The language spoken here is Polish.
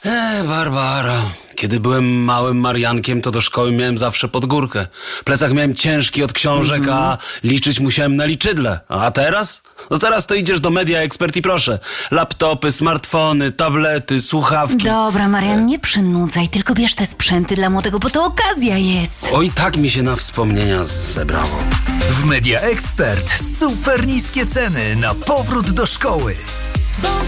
Barbara, kiedy byłem małym Mariankiem, to do szkoły miałem zawsze pod górkę. Plecak miałem ciężki od książek, a liczyć musiałem na liczydle. A teraz? No teraz to idziesz do Media Expert i proszę. Laptopy, smartfony, tablety, słuchawki. Dobra, Marian, nie przynudzaj, tylko bierz te sprzęty dla młodego, bo to okazja jest. Oj, tak mi się na wspomnienia zebrało. W Media Expert super niskie ceny na powrót do szkoły.